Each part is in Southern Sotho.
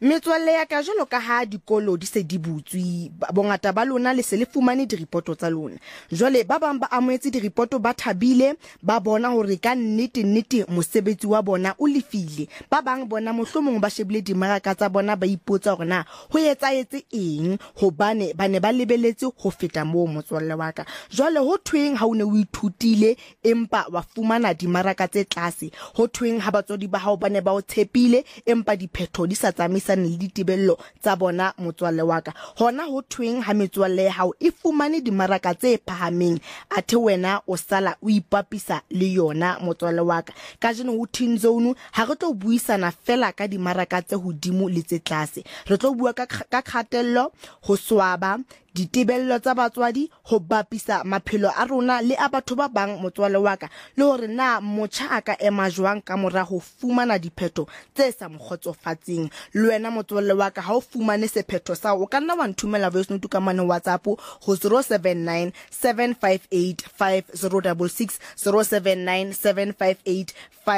Metswalle ya ka jwalo ka ha dikolo di se di butswe, bongata ba lona le se le fumane diripoto tsa lona. Jwale ba bang ba amoetse diripoto ba thabile, ba bona hore ka nnete mosebetsi wa bona o lefile. Ba bang bona mohlomong ba shebile dimaraka tsa bona ba ipotsa hore na ho etsahetse eng, hobane ba ne ba lebeletse ho feta moo motswalle wa ka. Jwale ho thweng ha o ne o ithutile empa wa fumana dimaraka tse tlase, ho thweng ha batswadi ba hao ba ne ba o tshepile empa diphetho di sa tsamaisa le ditebello tsa bona motswalle wa ka. Hona ho thweng ha metswalle ya hao e fumane dimaraka tse phahameng, athe wena o sala o ipapisa le yona motswalle wa ka. Ka jeno ho Teen Zone ha re tlo buisana fela ka dimaraka tse hodimo le tse tlase, re tlo bua ka kgatello, ho swaba, ditebello tsa batswadi, ho bapisa maphelo a rona le a batho ba bang motswalle wa ka, le hore na motjha a ka ema jwang ka mora ho fumana diphetho tse sa mokgotsofatsing. Le wena motswalle wa ka, ha o fumane sephetho sa o ka nna wa nthumela voice note ka mane WhatsApp ho 079 758 5066 079 758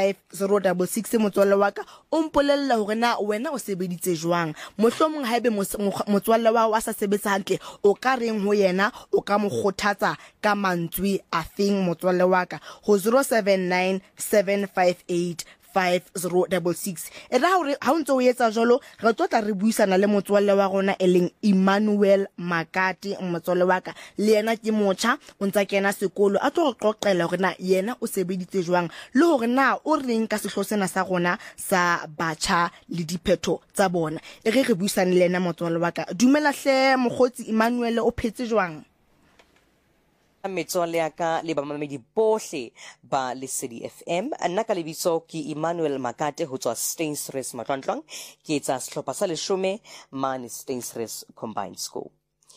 5066. Motswalle wa ka, o mpolella hore na wena o sebeditse jwang, mohlomong haebe motswalle wa hao a sa sebetsa hantle, o ka reng ho yena, o ka mo kgothatsa ka mantswe a feng motswalle wa ka ho 079 758 5066. Era hore ha o ntse o etsa jalo, re tla re buisana le motswalle wa rona e leng Emmanuel Makati. Motswalle wa ka le yena ke motjha, o ntsa kena sekolo, a tlo re qoqela hore na yena o sebeditse jwang le hore na o reng ka sehlo sena sa rona sa batjha le diphetho tsa bona. E re buisane le yena motswalle wa ka. Dumela hle mokgotsi Emmanuel, o phetse jwang? Metswalle ya ka le bamamedi bohle ba Lesedi FM, nna ka lebitso ke Emmanuel Makate ho tswa Stainsres Matlwantlwang, ke etsa sehlopha sa 10 mane Stainsres Combined School.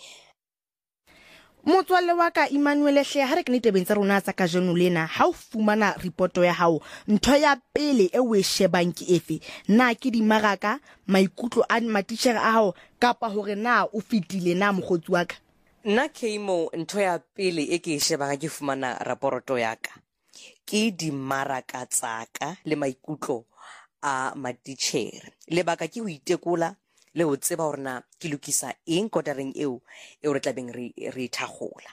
Motswalle wa ka Emmanuel hle, ha re ke netebeng tsa rona tsa ka jeno lena, ha o fumana reporto ya hao, ntho ya pele e o e shebang ke efe? Na ke dimaraka, maikutlo a matitjhere a hao, kapa hore na o fitile na mokgotsi wa ka? Nna Keimo, ntho ya pele e ke e shebang ke fumana raporoto ya ka ke dimaraka tsaka le maikutlo a matitjhere. Lebaka ke ho itekola le ho tseba hore na ke lokisa eng kotareng eo re tlabeng re thakgola.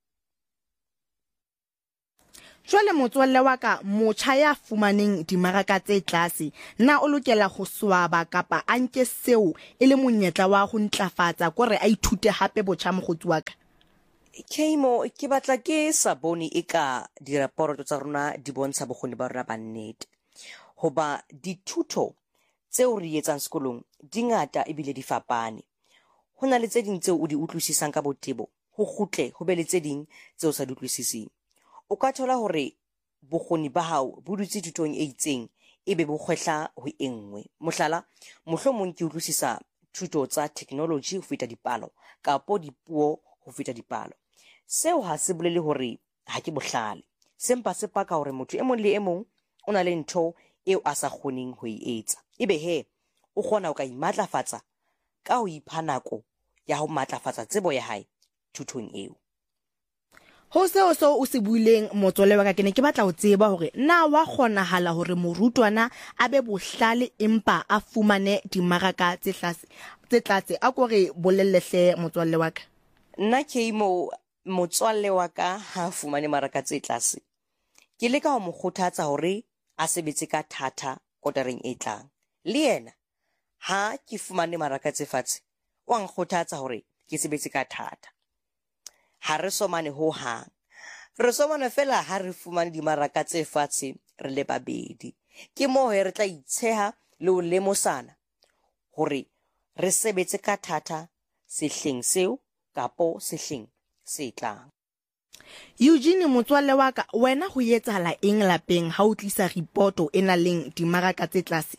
Jwale motswalle wa ka, motjha ya fumaneng dimaraka tse tlase, na o lokela ho swaba kapa a nke seo e le monyetla wa ho ntlafatsa kore a ithute hape botjha mokgotsi wa ka? Keimo, ke batla ke sa bone eka diraporoto tsa rona di bontsha bokgoni ba rona ba nnete, hoba dithuto tseo re etsang sekolong di ngata ebile di fapane. Ho na le tse ding tseo o di utlwisisang ka botebo, ho kgutle ho be le tse ding tseo sa di utlwisising. O ka thola hore bokgoni ba hao bo dutse thutong e itseng ebe bo kgwehla ho enngwe. Mohlala, mohlomong ke utlwisisa thuto tsa technology ho feta dipalo, kapo dipuo ho feta dipalo. Seo ha se bolele hore ha ke bohlale, sempa se paka hore motho e mong le e mong o na le ntho eo a sa kgoneng ho e etsa. Ebe he, o kgona ho ka imatlafatsa ka ho ipha nako ya ho matlafatsa tsebo ya hae thutong eo. Ho seo o se buileng motswalle wa ka, ke ne ke batla ho tseba hore na wa kgonahala hore morutwana a be bohlale empa a fumane dimaraka tse tlase. A ko re bolelle hle motswalle wa ka. Nna Keimo, motswalle wa ka ha fumane maraka tse tlase, ke leka ho mo kgothatsa hore a sebetse ka thata kotareng e tlang. Le yena ha ke fumane maraka tse fatshe, wa nkgothatsa hore ke sebetse ka thata. Ha re somane ho hang, re somane fela ha re fumane dimaraka tse fatshe re le babedi. Ke moo re tla itsheha le ho lemosana hore re sebetse ka thata sehleng seo kapo sehleng se tlang. Eugene motswalle wa ka, wena ho etsahala eng lapeng ha o tlisa reporto e nang le dimaraka tse tlase?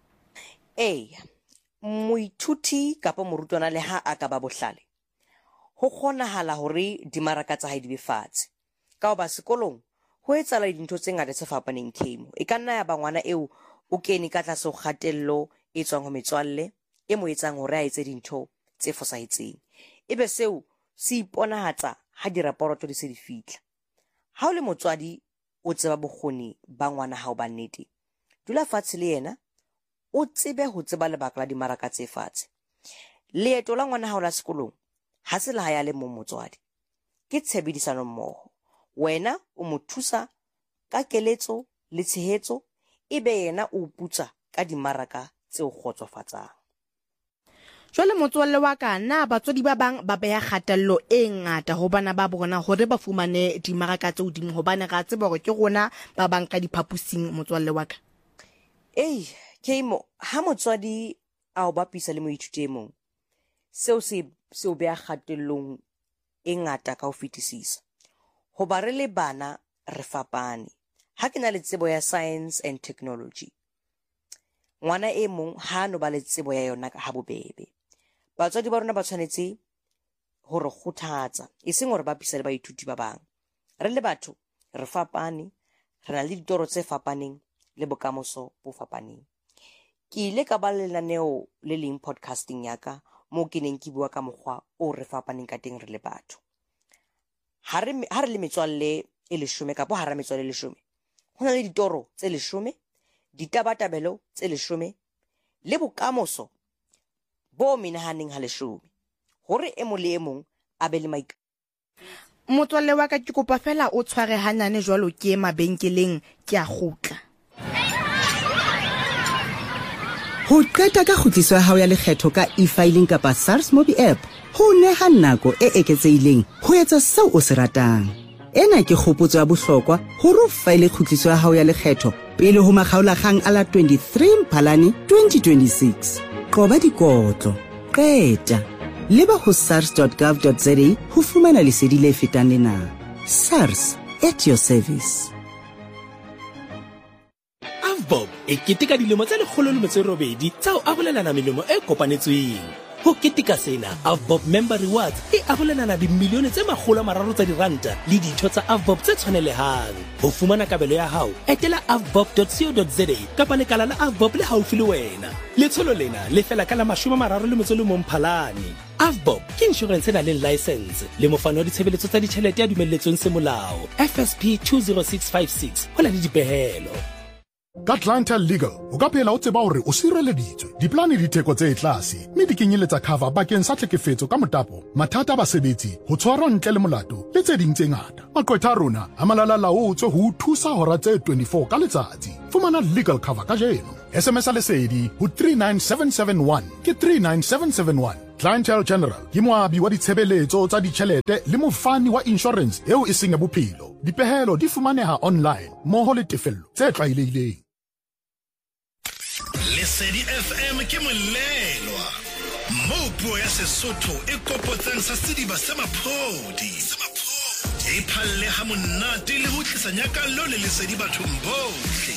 Moithuti kapo morutwana le ha a ka ba bohlale, ho kgonahala hore dimaraka tsa hae di be fatshe. Ka hoba sekolong ho etsahala dintho tse ngata tse fapaneng Keimo. E ka nna ya ba ngwana eo o kene ka tlase ho kgatello e tswang ho metswalle e mo etsang hore a etse dintho tse fosahetseng. Ebe seo se iponahatsa ha diraporoto di se di fihla. Ha o le motswadi o tseba bokgoni ba ngwana hao ba nnete, dula fatshe le yena o tsebe ho tseba lebaka la dimaraka tse fatshe. Leeto la ngwana hao la sekolong ha se la ya le mo motswadi, ke tshebedisano mmoho. Wena o mo thusa ka keletso le tshehetso, ebe yena o putsa ka dimaraka tse o kgotsofatsang. Jwale motswalle wa ka, na batswadi ba bang ba beha kgatello e ngata ho bana ba bona hore ba fumane dimaraka tse hodimo, hobane ra tseba hore ke rona ba bang ka diphapusing motswalle wa ka. Keimo, ha motswadi a o bapisa le moithuti e mong, seo se o beha kgatellong e ngata ka ho fetisisa. Hoba re le bana re fapane. Ha ke na le tsebo ya science and technology, ngwana e mong ha no ba le tsebo ya yona ha bobebe. Batswadi ba rona ba tshwanetse hore kgothatsa, e seng hore ba pisa le baithuti ba bang. Re le batho re fapane, re na le ditoro tse fapaneng le bokamoso bo fapaneng. Ke ile ka ba le lenaneo le leng podcasting ya ka moo ke neng ke bua ka mokgwa o re fapaneng ka teng re le batho. Ha re le metswalle e 10 kapa ha re metswalle e 10, ho na le ditoro tse 10, ditabatabelo tse 10 le bokamoso bo menahaneng ha 10, hore e mong le e mong a be le maikutlo. Motswalle wa ka, ke kopa fela o tshware hanyane jwalo ke mabenkeleng ke a kgutla. Ho qeta ka khutliso ya hao ya lekgetho ka e-filing kapa SARS Mobi app, ho neha nako e eketsehileng ho etsa seo o se ratang. Ena ke kgopotso ya bohlokwa hore o file khutliso ya hao ya lekgetho pele ho makgaolakgang a la 23 Mphalane 2026. Qoba dikotlo, qeta, leba ho sars.gov.za ho fumana lesedi le fetang lena. SARS, at your service. Avbob e keteka dilemo tse 108 tsa ho arolelana melemo e kopanetsweng. Ho ketika sena, Avbob Member Rewards e arolelana dimilione tse 300 tsa diranta le ditho tsa Avbob tse tshwanelehang. Ho fumana kabelo ya hao, etela avbob.co.za kapa lekala la Avbob le haufi le wena. Letsholo lena le fela ka la 31 Mphalane. Avbob ke insurance e nang le license le mofano wa ditshebeletso tsa ditjhelete ya dumelletsweng semolao FSP 20656 ho na le dipehelo. Ka Clientele Legal o ka phela o tseba hore o sireleditswe. Diplane di theko tse tlase mme di kenyeletsa cover bakeng sa tlhekefetso ka motapo, mathata a basebetsi, ho tshwarwa ntle le molato le tse ding tse ngata. Maqwetha a rona a malala-laotswe ho thusa hora tse 24 ka letsatsi. Fumana legal cover ka jeno. SMS lesedi ho 39771 ke 39771. Clientele General ke moabi wa ditshebeletso tsa ditjhelete le mofani wa insurance eo e seng ya bophelo. Dipehelo di fumaneha online moho le tefello tse tlwaelehileng. Lesedi FM ke molelwa moo puo ya Sesotho e kopotsang sa sediba sa maphodi. E phalle ha monate le ho tlisa nyakalo le lesedi bathong bohle.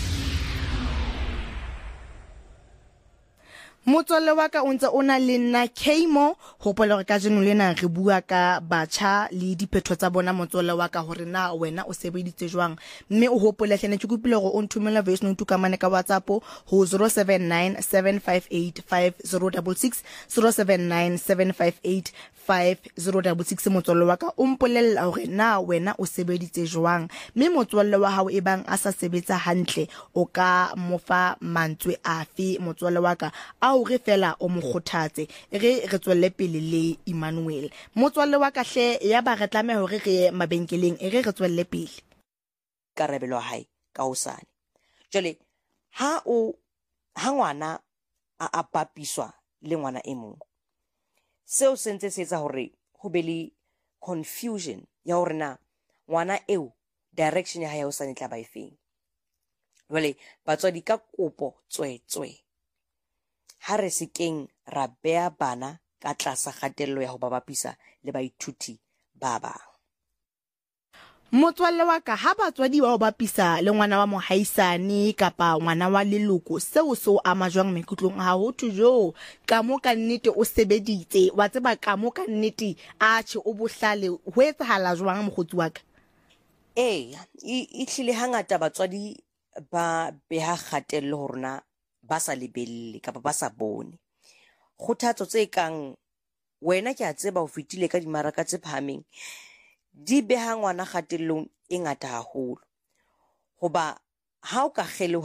Motswalle wa ka o ntse o na le nna Keimo, hopola hore ka jeno lena re bua ka batjha le diphetho tsa bona motswalle wa ka hore na wena o sebeditse jwang, mme o hopole hlene ke kopile hore o nthumela voice note ka mane ka WhatsApp ho 079 758 5066 079 758 5066. Motswalle wa ka o mpolella hore na wena o sebeditse jwang, mme motswalle wa hao e bang a sa sebetsa hantle o ka mofa mantswe afe motswalle wa ka a re fela o mo kgothatse re tswelle pele le Emmanuel. Motswalle wa ka hle ya ba re tlameha hore re mabenkeleng re tswelle pele Karabelo hae ka hosane. Jole ha ngwana a papiswa le ngwana e mong, seo sentse se etsa hore ho be le confusion ya hore na ngwana eo direction ya hae o sane tla ba efeng. Jole batswadi ka kopo tswetswe, ha re sekeng ra bea bana ka tlasa kgatello ya ho ba bapisa le baithuti ba bang. Motswalle wa ka, ha batswadi ba o bapisa le ngwana wa mohaisane kapa ngwana wa leloko, seo so ama jwang maikutlong a ho thujo ka mo ka nnete o sebeditse wa tseba ka mo ka nnete a tjhe o bohlale ho etsahala jwang mokgotsi wa ka? E hlile hangata batswadi ba beha kgatello ho rona ba sa lebelle kapa ba sa bone. Kgothatso tse kang wena ke a tseba o fetile ka dimaraka tse phahameng di beha ngwana kgatellong e ngata haholo. Hoba ha o ka kgeloha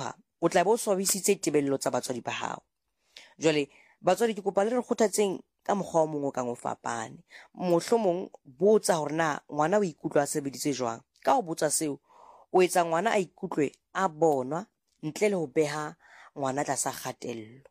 o tla bo swabisitse tebello tsa batswadi ba hao. Jwale batswadi ke kopa le re kgothatseng ka mokgwa o mongwe ka ngo fapane. Mohlomong botsa hore na ngwana o ikutlwa a sebeditse jwang. Ka ho botsa seo o etsa ngwana a ikutlwe a bonwa ntle le ho beha ngwana tlasa kgatello.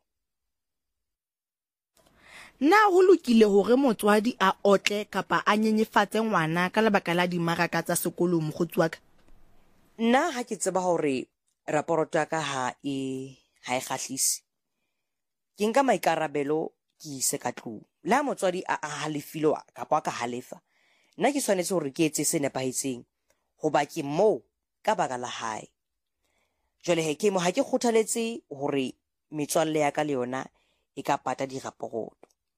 Na ho lokile hore motswadi a otle kapa a nyenyefatse ngwana ka lebaka la dimaraka tsa sekolo mokgotsi wa ka? Nna ha ke tseba hore raporoto ya ka ha e kgahlise, ke nka maikarabelo ke ise ka tlung. La motswadi a halefile kapa ka halefa, nna ke tshwanetse hore ke etse se nepahetseng hoba ke mo ka baka la hae. Jwale he ke mo ha ke kgothaletse hore metswalle ya ka le yona e ka pata diraporoto.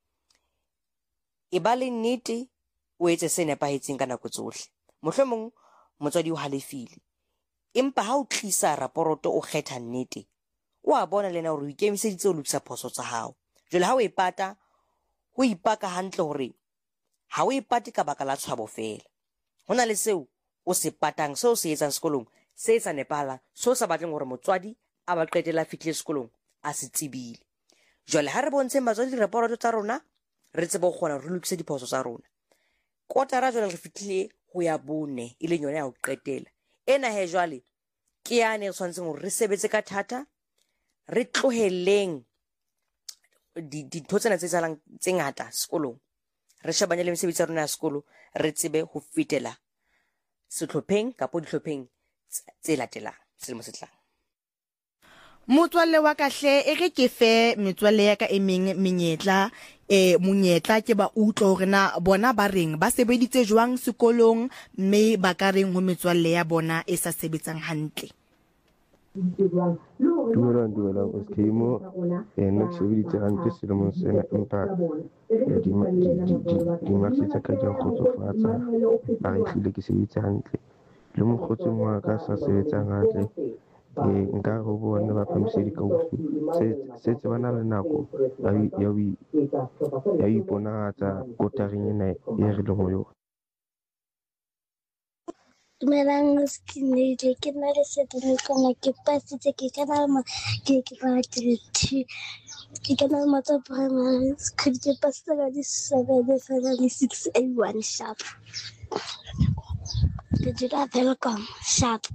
E ba le nnete o etse se nepahetseng ka nako tsohle. Mohlomong motswadi o halefile, empa ha o tlisa raporoto o kgetha nnete, o a bona lena hore o ikemiseditse ho lokisa phoso tsa hao. Jwale ha o e pata, ho ipaka hantle hore ha o e pate ka baka la tshwabo fela. Ho na le seo o se patang, seo se etsang sekolong se sa nepahalang, seo sa batleng hore motswadi a ba qetela a fihlile sekolong a se tsebile. Jwale ha re bontshe batswadi diraporoto tsa rona, re tsebe go kgona re lokise diphoso tsa rona. Kotara jwale re fihlile ho ya 4 e leng yona ya ho qetela. Ena he jwale ke yane re tshwantseng hore re sebetse ka thata, re tloheleng dintho tsena tse etsahalang tse ngata sekolong. Re shebane le mesebetsi ya rona ya sekolo, re tsebe ho fetela sehlopheng kapa dihlopheng tse latelang selemo se tlang. Motswalle wa ka hle, e re ke fe metswalle ya ka e meng menyetla monyetla ke ba utlwa hore na bona ba reng ba sebeditse jwang sekolong, mme ba ka reng ho metswalle ya bona e sa sebetsang hantle. Dumelang Oskimo, nna ke sebeditse hantle selemong sena, empa dimakse tsa ka di a kgotsofatsa. A re hlile ke sebeditse hantle le mokgotsing wa ka sa sebetsang hantle. Nka ho bona ba phamisedi kaufi se tsebana le nako ya iponahatsa kotareng ena e re leng ho yona. Dumelang Oskimo, ke na le setjhaba kana ke pasitse ke kana ke kana motho primary school ke pasitse ka di 7 A1 sharp. Ke dira welcome sharp.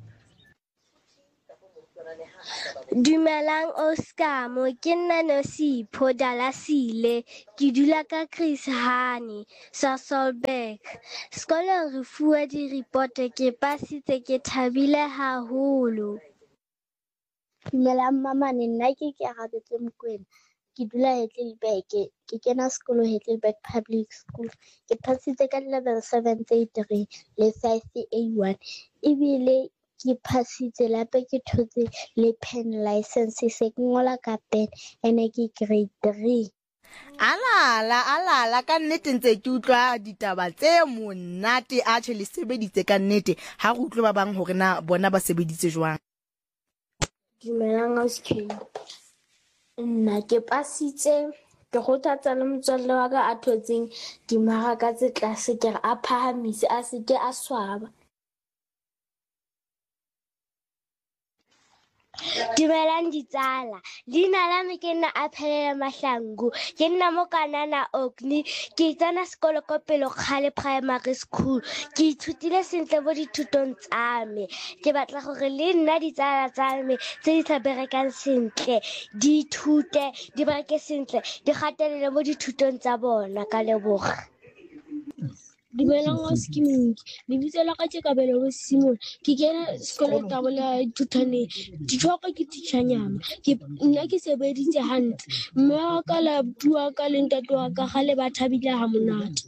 Dumelang Oskamo, ke nna Nosipho Dalasile, ke dula ka Chris Hani sa Solberg. Sekolong re fuwa di-report ke pasitse ke thabile haholo. Dumelang Mamane, nna ke Ratetse Mokwena, ke dula Heidelberg, ke kena sekolo Heidelberg Public School. Ke pasitse ka level 7 tse 3 le 5 A1 ebile ke pasitse lape ke thotse le pen license se ke ngola ka pen ene ke grade 3. Alala ka nnete ntse ke utlwa ditaba tse monate a tshele sebeditse ka nnete ha re utlwa ba bang hore na bona ba sebeditse jwang. Dumelang Oskimo, nna ke pasitse ke kgothatsa le motswalle wa ka a thotseng dimaraka tse tlase ke re a phahamise a se ke a swaba. Dumelang ditsala, leina la me ke nna Aphelela Mahlangu, ke nna mo Kanana Okni, ke tsena sekolo ko Pelo Kgale Primary School. Ke ithutile sentle mo dithutong tsa me. Ke batla gore le nna ditsala tsa me tse di sa berekang sentle di ithute, di bereke sentle, di gatelele mo dithutong tsa bona. Ka leboga. Dumelang Oskimo, lebitso la ka ke Kabelo Simon, ke kena sekolo Tabola Thutane, ditlhoko ke Tishanyama. Nna ke sebeditse hantle, mme wa ka la bua ka le ntate wa ka gale ba thabile ha monate.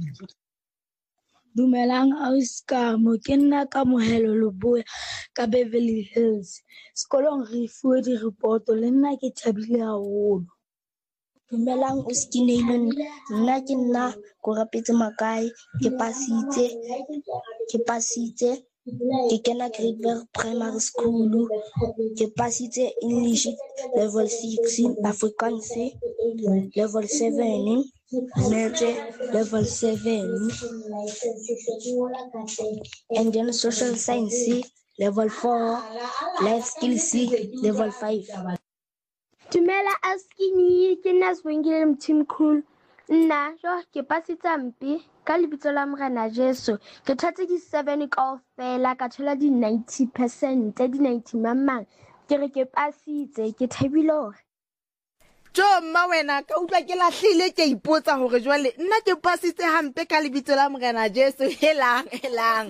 Dumelang Oskamo, ke nna ka Mohelo Leboya ka Beverly Hills. Sekolong re fuwe di-report le nna ke thabile haholo. Dumelang Oskimo, nna ke nna Korapetse Makai, ke pasitse ke kena Greenberg Primary School, ke pasitse English level 6, Afrikaans level 7, Maths level 7, and then social science level 4, life skill C, level 5. Dumela Askini, ke nna Swengile Mthimkhulu. Nna jo ke pasitse mpi ka lebitso la Morena Jesu. Ke thotse di 7 kaofela ka thola di 90%, di 90 mamang. Ke re ke pasitse, ke thabile. Jo mma wena ka utlwa ke lahlile ke ipotsa hore jwale nna ke pasitse hampe ka lebitso la Morena Jesu. Helang.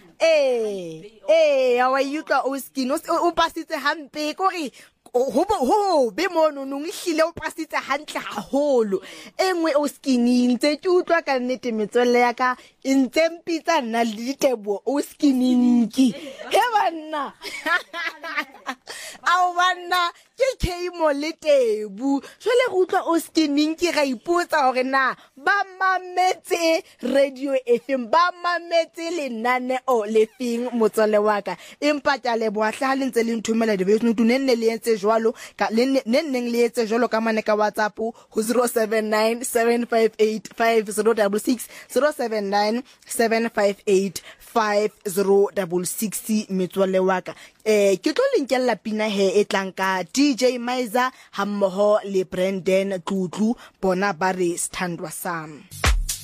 Wa utlwa Oskini o pasitse hampe kore ho be mono nong hlile o pasitse hantle haholo. Engwe Oskini ntse ke utlwa ka nnete metswalle ya ka ntse mpitsa nna le ditebo Oskini nki he banna ao banna ke keimo le tebu jwale go utlwa Oskini nki ga ipotsa hore na ba mametse radio FM ba mametse lenane o le feng motswalle wa ka empa tja le boahle le ntse le nthumela de bese ntu nenne le etse jwalo ka nenneng le etse jwalo ka mane ka WhatsApp ho 079 758 5066 079 758 5066 metswalle wa ka ke tlo lenkella pina he e tlang ka DJ Maiza hammoho le Brandon Tlutlu bona ba re Sithandwa Sam.